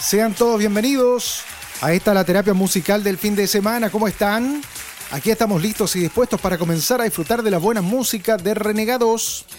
Sean todos bienvenidos a esta la terapia musical del fin de semana. ¿Cómo están? Aquí estamos listos y dispuestos para comenzar a disfrutar de la buena música de Renegados.